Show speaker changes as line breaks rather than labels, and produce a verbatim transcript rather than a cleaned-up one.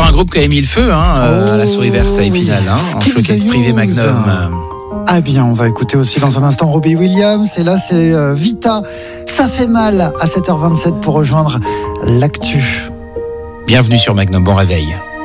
un groupe qui a mis le feu hein, euh,
Oh,
à la Souris Verte à Épinal, hein, en
Skip the
showcase privé
News.
Magnum.
Ah bien, on va écouter aussi dans un instant Robbie Williams. Et là, c'est euh, Vita. Ça fait mal à sept heures vingt-sept pour rejoindre l'actu.
Bienvenue sur Magnum, bon réveil.